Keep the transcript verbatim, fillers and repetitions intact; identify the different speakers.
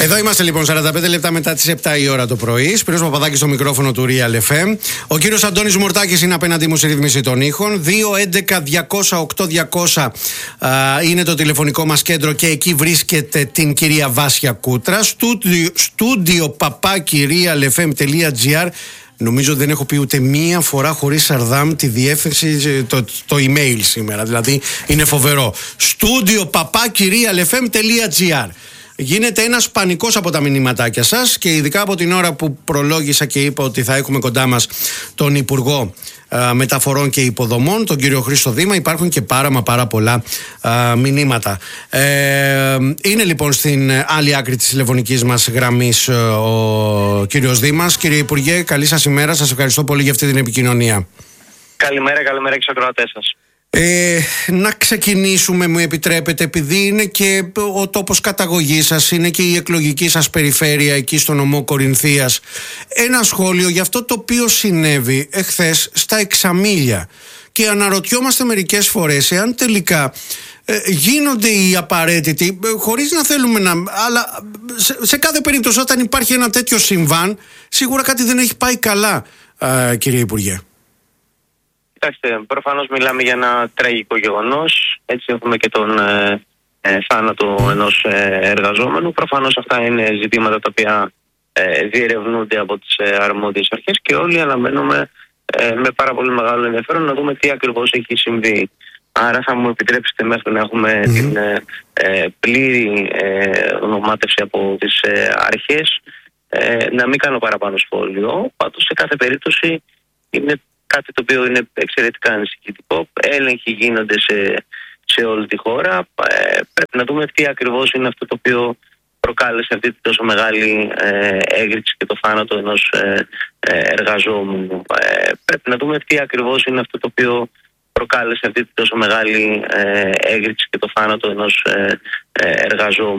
Speaker 1: Εδώ είμαστε λοιπόν, σαράντα πέντε λεπτά μετά τις επτά η ώρα το πρωί. Σπύρος Παπαδάκης στο μικρόφωνο του Real εφ εμ. Ο κύριος Αντώνης Μουρτάκης είναι απέναντί μου στη ρύθμιση των ήχων. δύο έντεκα διακόσια οκτώ διακόσια α, είναι το τηλεφωνικό μας κέντρο και εκεί βρίσκεται την κυρία Βάσια Κούτρα. Στούντιο, στούντιο παπάκι real f m τελεία g r. Νομίζω δεν έχω πει ούτε μία φορά χωρίς Σαρδάμ τη διεύθυνση, το, το email σήμερα. Δηλαδή είναι φοβερό. Στούντιο παπάκι real f m τελεία g r. Γίνεται ένας πανικός από τα μηνυματάκια σας και ειδικά από την ώρα που προλόγησα και είπα ότι θα έχουμε κοντά μας τον Υπουργό α, Μεταφορών και Υποδομών, τον κύριο Χρήστο Δήμα. Υπάρχουν και πάρα μα πάρα πολλά α, μηνύματα. Ε, είναι λοιπόν στην άλλη άκρη της τηλεφωνικής μας γραμμής ο κύριος Δήμας. Κύριε Υπουργέ, καλή σας ημέρα. Σας ευχαριστώ πολύ για αυτή την επικοινωνία.
Speaker 2: Καλημέρα, καλημέρα και στους ακροατές σας.
Speaker 1: Ε, να ξεκινήσουμε, μου επιτρέπετε, επειδή είναι και ο τόπος καταγωγής σας, είναι και η εκλογική σας περιφέρεια εκεί στο νομό Κορινθίας, ένα σχόλιο για αυτό το οποίο συνέβη εχθές στα Εξαμήλια. Και αναρωτιόμαστε μερικές φορές εάν τελικά ε, γίνονται οι απαραίτητοι, ε, χωρίς να θέλουμε να... Αλλά σε, σε κάθε περίπτωση όταν υπάρχει ένα τέτοιο συμβάν, σίγουρα κάτι δεν έχει πάει καλά, ε, κύριε Υπουργέ.
Speaker 2: Κοιτάξτε, προφανώς μιλάμε για ένα τραγικό γεγονός. Έτσι έχουμε και τον ε, ε, θάνατο ενός ε, εργαζόμενου. Προφανώς αυτά είναι ζητήματα τα οποία ε, διερευνούνται από τις ε, αρμόδιες αρχές και όλοι αναμένουμε ε, με πάρα πολύ μεγάλο ενδιαφέρον να δούμε τι ακριβώς έχει συμβεί. Άρα θα μου επιτρέψετε μέχρι να έχουμε mm. την ε, ε, πλήρη ε, ονομάτευση από τις ε, αρχές ε, να μην κάνω παραπάνω σχόλιο. Πάντως σε κάθε περίπτωση είναι κάτι το οποίο είναι εξαιρετικά ανησυχητικό. Έλεγχοι γίνονται σε, σε όλη τη χώρα. Ε, πρέπει να δούμε τι ακριβώς είναι αυτό το οποίο προκάλεσε αυτή τη τόσο μεγάλη ε, έγκριση και το θάνατο ενός ε, ε, εργαζόμενου. Ε, πρέπει να δούμε τι ακριβώς είναι αυτό το οποίο προκάλεσε αυτή τη τόσο μεγάλη ε, έγκριση και το θάνατο ενός ε, ε, εργαζόμενου.